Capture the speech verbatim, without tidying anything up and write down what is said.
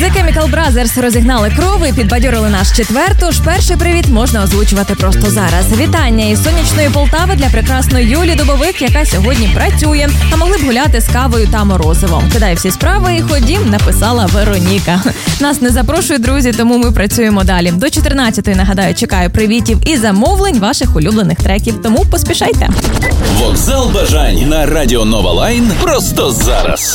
The Chemical Brothers розігнали кров і підбадьорили наш четвер, тож перший привіт можна озвучувати просто зараз. Вітання із сонячної Полтави для прекрасної Юлі Дубовик, яка сьогодні працює, а могли б гуляти з кавою та морозивом. Кидай всі справи і ходім, написала Вероніка. Нас не запрошують, друзі, тому ми працюємо далі. До чотирнадцятої, нагадаю, чекаю привітів і замовлень ваших улюблених треків, тому поспішайте. Вокзал бажань на Радіо Нова Лайн просто зараз.